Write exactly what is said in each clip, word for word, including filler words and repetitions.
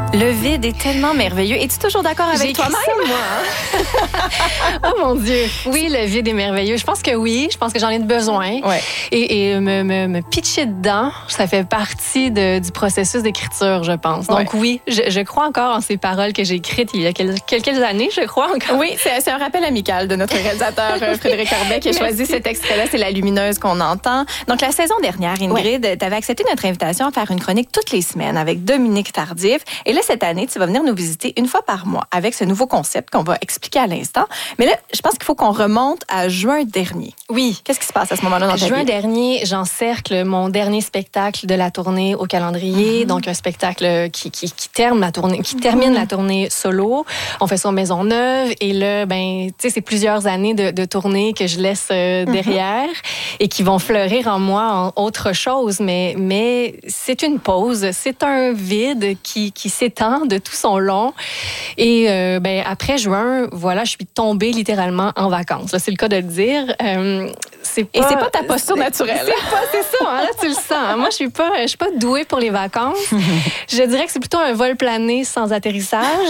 Le vide est tellement merveilleux. Es-tu toujours d'accord avec J'ai toi-même? ça, moi. Oh mon Dieu. Oui, le vide est merveilleux. Je pense que oui. Je pense que j'en ai besoin. Ouais. Et, et me, me, me pitcher dedans, ça fait partie de, du processus d'écriture, je pense. Donc ouais. oui, je, je crois encore en ces paroles que j'ai écrites il y a quelques, quelques années, je crois encore. Oui, c'est, c'est un rappel amical de notre réalisateur Frédéric Corbet qui a choisi cet extrait-là. C'est La Lumineuse qu'on entend. Donc, la saison dernière, Ingrid, ouais. tu avais accepté notre invitation à faire une chronique toutes les semaines avec Dominique Tardif. Et là, cette année, tu vas venir nous visiter une fois par mois avec ce nouveau concept qu'on va expliquer à l'instant. Mais là, je pense qu'il faut qu'on remonte à juin dernier. Oui. Qu'est-ce qui se passe à ce moment-là dans ta Juin vie? dernier, j'encercle mon dernier spectacle de la tournée au calendrier. Mm-hmm. Donc, un spectacle qui, qui, qui, termine la tournée, qui termine mm-hmm. la tournée solo. On fait ça en Maisonneuve. Et là, ben, tu sais, c'est plusieurs années de, de tournée que je laisse euh, derrière mm-hmm. et qui vont fleurir en moi en autre chose. Mais, mais c'est une pause. C'est un vide qui, qui s'étend de tout son long. Et euh, ben, après juin, voilà, je suis tombée littéralement en vacances. Là, c'est le cas de le dire. Euh, c'est pas, Et c'est pas ta posture c'est, naturelle. C'est, pas, c'est ça, hein, là tu le sens. Hein. Moi, je suis pas, je suis pas douée pour les vacances. Je dirais que c'est plutôt un vol plané sans atterrissage.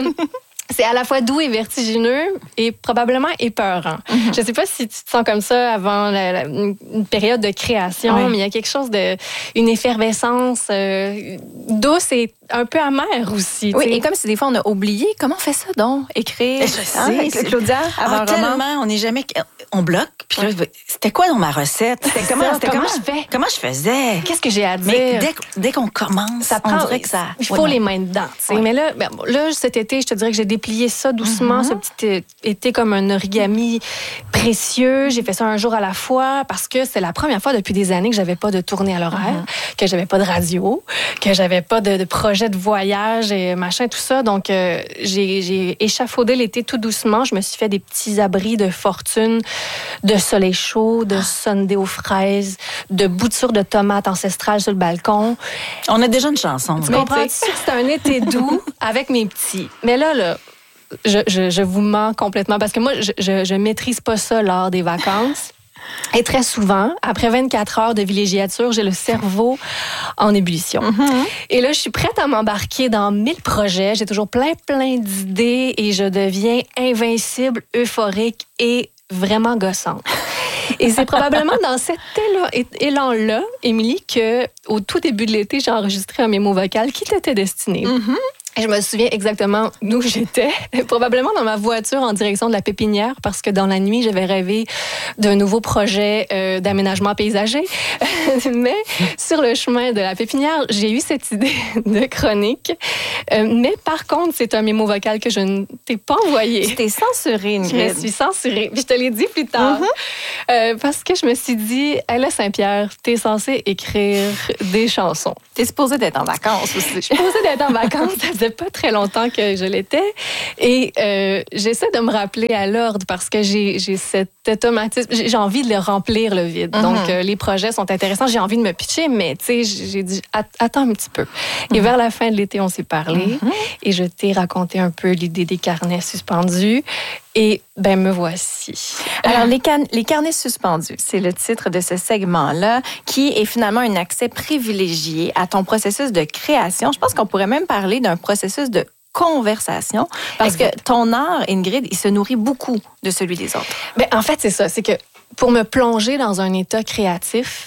C'est à la fois doux et vertigineux et probablement épeurant. Mm-hmm. Je ne sais pas si tu te sens comme ça avant la, la, une période de création, oui. mais il y a quelque chose de... une effervescence euh, douce et un peu amère aussi. Oui, t'sais. Et comme si des fois on a oublié, comment on fait ça donc? Écrire, je sais, hein, avec Claudia, avant ah, un tellement, roman. on n'est jamais... On bloque, puis là, c'était quoi dans ma recette? C'était comment, ça, c'était comment, comment je fais? Comment je faisais? Qu'est-ce que j'ai à dire? Mais dès, dès qu'on commence, ça prend, on dirait que ça... Il faut ouais, les mains dedans. Ouais. Mais là, ben, là, cet été, je te dirais que j'ai déplié ça doucement, mm-hmm. ce petit été comme un origami précieux. J'ai fait ça un jour à la fois parce que c'est la première fois depuis des années que j'avais pas de tournée à l'horaire, mm-hmm. que j'avais pas de radio, que j'avais pas de, de projet de voyage et machin, tout ça. Donc, euh, j'ai, j'ai échafaudé l'été tout doucement. Je me suis fait des petits abris de fortune, de soleil chaud, de sundae aux fraises, de boutures de tomates ancestrales sur le balcon. On a déjà une chanson. Tu comprends-tu? C'est un été doux avec mes petits. Mais là, là, je, je, je vous mens complètement parce que moi, je, je, je maîtrise pas ça lors des vacances. Et très souvent, après vingt-quatre heures de villégiature, j'ai le cerveau en ébullition. Mm-hmm. Et là, je suis prête à m'embarquer dans mille projets. J'ai toujours plein, plein d'idées et je deviens invincible, euphorique et vraiment gossante. Et c'est probablement dans cet élan-là, Émilie, qu'au tout début de l'été, j'ai enregistré un mémo vocal qui t'était destiné. Mm-hmm. Et je me souviens exactement d'où j'étais, probablement dans ma voiture en direction de la pépinière, parce que dans la nuit, j'avais rêvé d'un nouveau projet euh, d'aménagement paysager. Mais sur le chemin de la pépinière, j'ai eu cette idée de chronique. Euh, mais par contre, c'est un mémo vocal que je ne t'ai pas envoyé. Tu t'es censurée, Ingrid. Je me suis censurée. Puis je te l'ai dit plus tard. Mm-hmm. Euh, parce que je me suis dit, hey, là, Saint-Pierre, t'es censée écrire des chansons. T'es supposée d'être en vacances aussi. Je suis supposée d'être en vacances. Ça faisait pas très longtemps que je l'étais. Et euh, j'essaie de me rappeler à l'ordre parce que j'ai, j'ai cet automatisme. J'ai, j'ai envie de le remplir, le vide. Mm-hmm. Donc, euh, les projets sont intéressants. J'ai envie de me pitcher, mais tu sais, j'ai dit, attends un petit peu. Mm-hmm. Et vers la fin de l'été, on s'est parlé. Mm-hmm. Et je t'ai raconté un peu l'idée des carnets suspendus. Et ben me voici. Alors, les, can- les carnets suspendus, c'est le titre de ce segment-là qui est finalement un accès privilégié à ton processus de création. Je pense qu'on pourrait même parler d'un processus de conversation parce exact. Que ton art, Ingrid, il se nourrit beaucoup de celui des autres. Ben, en fait, c'est ça. C'est que pour me plonger dans un état créatif,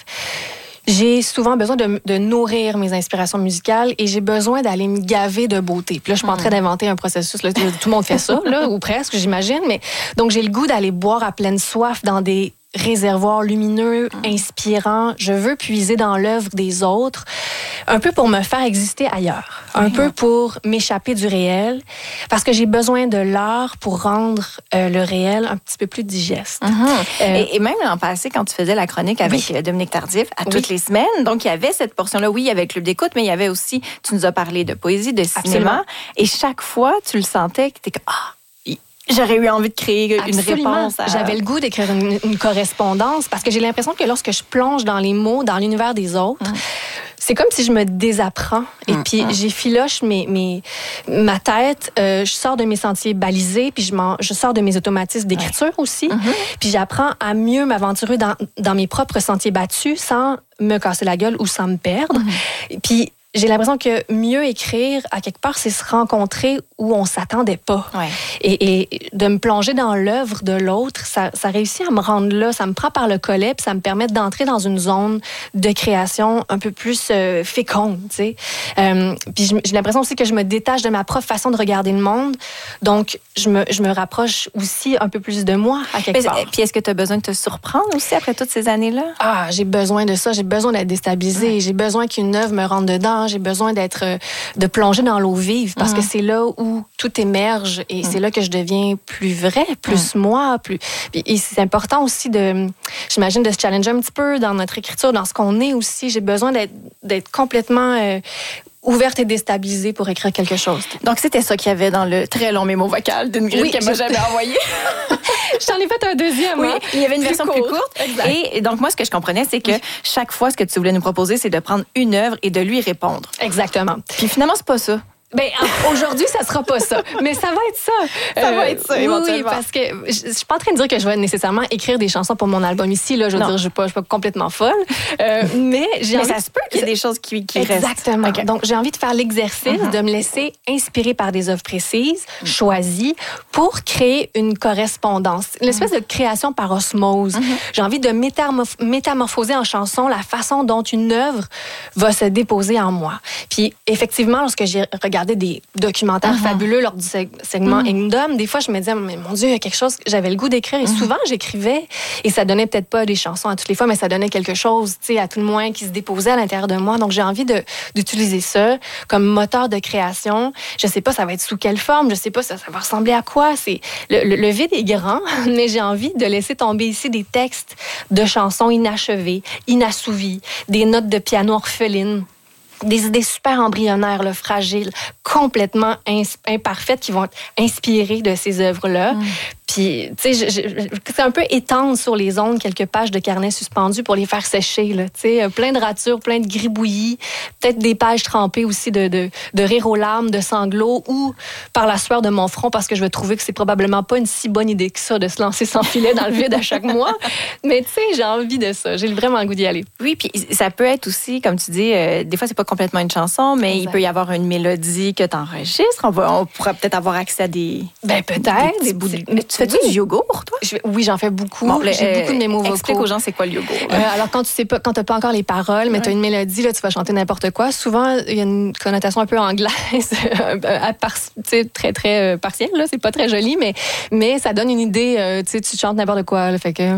j'ai souvent besoin de, de nourrir mes inspirations musicales et j'ai besoin d'aller me gaver de beauté. Puis là, je suis pas en train d'inventer un processus. Là, tout le monde fait ça, là, ou presque, j'imagine. Mais donc, j'ai le goût d'aller boire à pleine soif dans des réservoirs lumineux, inspirants. Je veux puiser dans l'œuvre des autres, un peu pour me faire exister ailleurs, un oui. peu pour m'échapper du réel, parce que j'ai besoin de l'art pour rendre euh, le réel un petit peu plus digeste. Mm-hmm. Euh, et, et même l'an passé, quand tu faisais la chronique avec oui. Dominique Tardif à oui. toutes les semaines, donc il y avait cette portion-là, oui, il y avait le club d'écoute, mais il y avait aussi, tu nous as parlé de poésie, de cinéma, Absolument. Et chaque fois, tu le sentais que t'es comme, ah, j'aurais eu envie de créer une Absolument. réponse. À... J'avais le goût d'écrire une, une correspondance parce que j'ai l'impression que lorsque je plonge dans les mots, dans l'univers des autres, mmh. c'est comme si je me désapprends. Et mmh. puis, j'effiloche mes, mes, ma tête. Euh, je sors de mes sentiers balisés, puis je, je sors de mes automatismes d'écriture ouais. aussi. Mmh. Puis, j'apprends à mieux m'aventurer dans, dans mes propres sentiers battus sans me casser la gueule ou sans me perdre. Mmh. Puis, j'ai l'impression que mieux écrire, à quelque part, c'est se rencontrer où on s'attendait pas. Ouais. Et, et de me plonger dans l'œuvre de l'autre, ça, ça réussit à me rendre là. Ça me prend par le collet, puis ça me permet d'entrer dans une zone de création un peu plus euh, féconde, tu sais. Euh, puis j'ai l'impression aussi que je me détache de ma propre façon de regarder le monde. Donc, je me, je me rapproche aussi un peu plus de moi, à quelque Mais, part. puis est-ce que tu as besoin de te surprendre aussi après toutes ces années-là? Ah, j'ai besoin de ça. J'ai besoin d'être déstabilisée. Ouais. J'ai besoin qu'une œuvre me rentre dedans. J'ai besoin d'être, euh, de plonger dans l'eau vive parce mmh. que c'est là où tout émerge et mmh. c'est là que je deviens plus vrai, plus mmh. moi. Plus... Puis, et c'est important aussi de, j'imagine, de se challenger un petit peu dans notre écriture, dans ce qu'on est aussi. J'ai besoin d'être, d'être complètement... Euh, ouverte et déstabilisée pour écrire quelque chose. Donc, c'était ça qu'il y avait dans le très long mémo vocal d'Ingrid oui, qu'elle m'a jamais envoyé. Je t'en ai fait un deuxième. Oui, hein? Il y avait une plus version court. plus courte. Exact. Et donc, moi, ce que je comprenais, c'est que oui. chaque fois, ce que tu voulais nous proposer, c'est de prendre une œuvre et de lui répondre. Exactement. Puis finalement, c'est pas ça. Ben, aujourd'hui, ça sera pas ça. Mais ça va être ça. Ça euh, va être ça, éventuellement. Oui, parce que je, je suis pas en train de dire que je vais nécessairement écrire des chansons pour mon album ici. Là, je veux non. dire, je suis pas, je suis pas complètement folle. Euh, mais j'ai mais envie ça se peut qu'il y ait des choses qui, qui Exactement. restent. Exactement. Okay. Donc, j'ai envie de faire l'exercice uh-huh. de me laisser inspirer par des œuvres précises, uh-huh. choisies, pour créer une correspondance. Une espèce uh-huh. de création par osmose. Uh-huh. J'ai envie de métamorph- métamorphoser en chanson la façon dont une œuvre va se déposer en moi. Puis, effectivement, lorsque j'ai regardé des documentaire uh-huh. fabuleux lors du segment uh-huh. Kingdom. Des fois, je me disais, mais mon Dieu, il y a quelque chose que j'avais le goût d'écrire. Et uh-huh. souvent, j'écrivais et ça donnait peut-être pas des chansons à toutes les fois, mais ça donnait quelque chose, tu sais, à tout le moins, qui se déposait à l'intérieur de moi. Donc, j'ai envie de, d'utiliser ça comme moteur de création. Je sais pas, ça va être sous quelle forme. Je sais pas, ça, ça va ressembler à quoi. C'est, le, le, le vide est grand, mais j'ai envie de laisser tomber ici des textes de chansons inachevées, inassouvies, des notes de piano orphelines. Des idées super embryonnaires, là, fragiles, complètement ins- imparfaites, qui vont être inspirées de ces œuvres-là. Mm. Puis, tu sais, c'est un peu étendre sur les ondes quelques pages de carnet suspendu pour les faire sécher, là, tu sais, plein de ratures, plein de gribouillis, peut-être des pages trempées aussi de, de, de rire aux larmes, de sanglots, ou par la sueur de mon front, parce que je vais trouver que c'est probablement pas une si bonne idée que ça de se lancer sans filet dans le vide à chaque mois. Mais tu sais, j'ai envie de ça. J'ai vraiment le goût d'y aller. Oui, puis ça peut être aussi, comme tu dis, euh, des fois, c'est pas complètement une chanson, mais exact. Il peut y avoir une mélodie que tu enregistres. On, va, on pourra peut-être avoir accès à des... Ben peut-être. Des, des bouts de... Mais tu fais-tu oui. du yogourt, toi? Je, oui, j'en fais beaucoup. Bon, j'ai euh, beaucoup de mémos vocaux. Explique aux gens c'est quoi le yogourt. Euh, alors, quand tu sais pas, quand t'as pas encore les paroles, mais ouais. tu as une mélodie, là, tu vas chanter n'importe quoi. Souvent, il y a une connotation un peu anglaise, à part, très, très partielle, là. C'est pas très joli, mais, mais ça donne une idée. Euh, tu chantes n'importe quoi, là, fait que...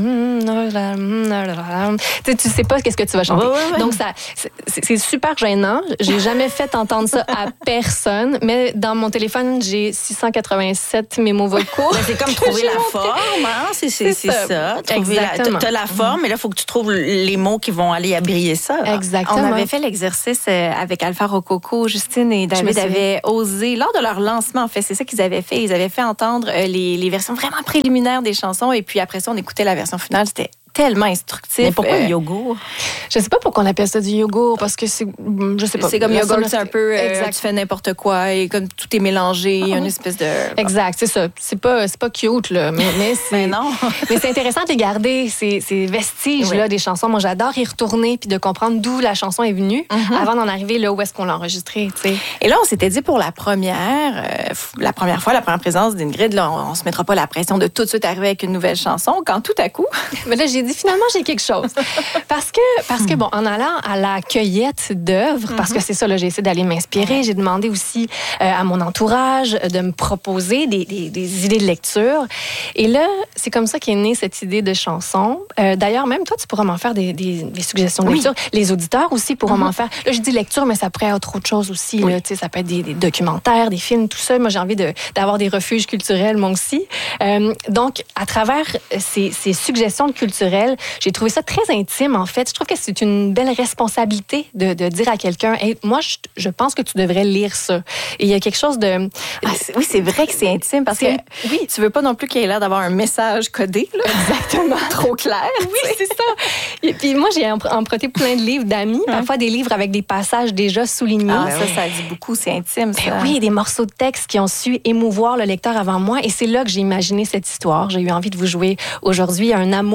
Tu tu sais pas qu'est-ce que tu vas chanter. Ouais, ouais, ouais. Donc, ça, c'est, c'est super gênant. J'ai jamais fait entendre ça à personne, mais dans mon téléphone, j'ai six cent quatre-vingt-sept mémos vocaux. Mais c'est comme trouver la forme, hein? C'est, c'est, c'est ça. ça. Exactement. Tu as la forme, mais là, il faut que tu trouves les mots qui vont aller abriller ça. Là. Exactement. On avait fait l'exercice avec Alpha Rococo, Justine et David avaient osé, lors de leur lancement, en fait, c'est ça qu'ils avaient fait. Ils avaient fait entendre les, les versions vraiment préliminaires des chansons, et puis après ça, on écoutait la version finale. C'était tellement instructif. Mais pourquoi euh, le yogourt? Je sais pas pourquoi on appelle ça du yogourt, parce que c'est, je sais pas. C'est comme yogourt, c'est un peu, euh, tu fais n'importe quoi et comme tout est mélangé, il y a une espèce de... Exact, c'est ça. C'est pas, c'est pas cute, là, mais, mais c'est... mais non. mais c'est intéressant de garder ces, ces vestiges-là oui. des chansons. Moi, j'adore y retourner puis de comprendre d'où la chanson est venue mm-hmm. avant d'en arriver là où est-ce qu'on l'a enregistrée, tu sais. Et là, on s'était dit pour la première, euh, la première fois, la première présence d'Ingrid, là, on, on se mettra pas la pression de tout de suite arriver avec une nouvelle chanson, quand tout à coup... mais là, j'ai dit, finalement, j'ai quelque chose. Parce que, parce que bon, en allant à la cueillette d'œuvres, mm-hmm. parce que c'est ça, là, j'ai essayé d'aller m'inspirer, j'ai demandé aussi euh, à mon entourage de me proposer des, des, des idées de lecture. Et là, c'est comme ça qu'est née cette idée de chanson. Euh, d'ailleurs, même toi, tu pourras m'en faire des, des, des suggestions de oui. lecture. Les auditeurs aussi pourront mm-hmm. m'en faire. Là, je dis lecture, mais ça pourrait être autre chose aussi. Oui. Là, ça peut être des, des documentaires, des films, tout ça. Moi, j'ai envie de, d'avoir des refuges culturels, moi aussi. Euh, donc, à travers ces, ces suggestions culturelles, j'ai trouvé ça très intime, en fait. Je trouve que c'est une belle responsabilité de, de dire à quelqu'un, hey, moi, je, je pense que tu devrais lire ça. Et il y a quelque chose de... Ah, c'est, oui, c'est vrai que c'est intime parce c'est, que oui, tu veux pas non plus qu'il ait l'air d'avoir un message codé. Là. Exactement. Trop clair. Oui, c'est ça. Et puis moi, j'ai emprunté plein de livres d'amis, hum. parfois des livres avec des passages déjà soulignés. Ah, ça, ça dit beaucoup, c'est intime, ça. Ben oui, des morceaux de texte qui ont su émouvoir le lecteur avant moi. Et c'est là que j'ai imaginé cette histoire. J'ai eu envie de vous jouer aujourd'hui un amour impossible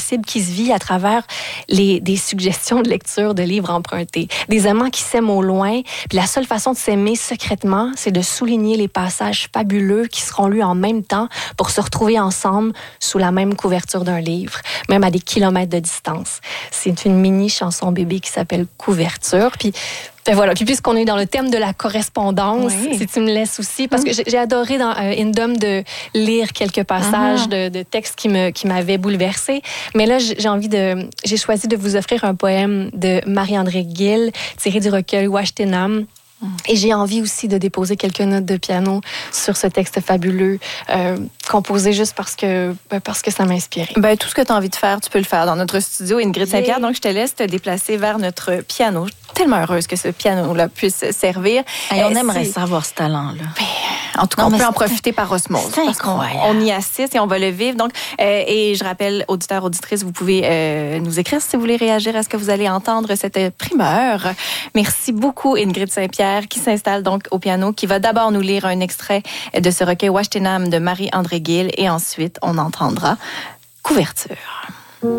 possible qui se vit à travers les, des suggestions de lecture de livres empruntés. Des amants qui s'aiment au loin. Puis la seule façon de s'aimer secrètement, c'est de souligner les passages fabuleux qui seront lus en même temps pour se retrouver ensemble sous la même couverture d'un livre, même à des kilomètres de distance. C'est une mini chanson bébé qui s'appelle Couverture. Puis ben voilà. Puis puisqu'on est dans le thème de la correspondance, oui. si tu me laisses aussi, parce que j'ai, j'ai adoré dans euh, Indom de lire quelques passages uh-huh. de, de textes qui me qui m'avaient bouleversée. Mais là, j'ai envie de, j'ai choisi de vous offrir un poème de Marie-André Gill tiré du recueil Ouachtenam. Et j'ai envie aussi de déposer quelques notes de piano sur ce texte fabuleux, euh, composé juste parce que, parce que ça m'a inspiré. Ben, tout ce que tu as envie de faire, tu peux le faire dans notre studio, Ingrid yeah. Saint-Pierre. Donc, je te laisse te déplacer vers notre piano. Je suis tellement heureuse que ce piano-là puisse servir. Et on aimerait c'est... savoir ce talent-là. Ben, en tout cas, non, on peut en profiter par osmose. C'est incroyable. On, on y assiste et on va le vivre. Donc, euh, et je rappelle, auditeurs, auditrices, vous pouvez euh, nous écrire si vous voulez réagir à ce que vous allez entendre, cette primeur. Merci beaucoup, Ingrid Saint-Pierre, qui s'installe donc au piano, qui va d'abord nous lire un extrait de ce recueil Ouachtenam de Marie-André Gill et ensuite on entendra Couverture.